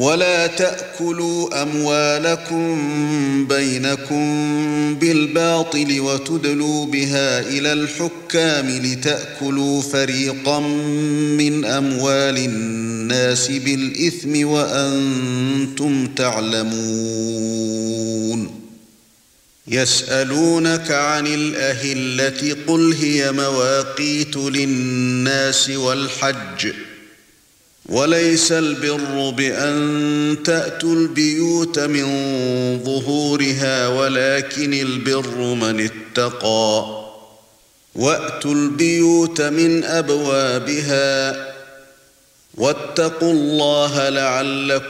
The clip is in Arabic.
ولا تأكلوا أموالكم بينكم بالباطل وتدلوا بها إلى الحكام لتأكلوا فريقا من أموال الناس بالإثم وأنتم تعلمون. يسألونك عن الأهلة قل هي مواقيت للناس والحج وليس البر بأن تأتوا البيوت من ظهورها ولكن البر من اتقى وأتوا البيوت من أبوابها واتقوا الله لعلكم